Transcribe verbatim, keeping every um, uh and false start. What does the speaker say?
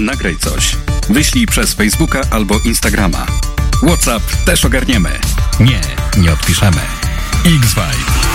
nagraj coś. Wyślij przez Facebooka albo Instagrama. WhatsApp też ogarniemy. Nie, nie odpiszemy. X-Vibe.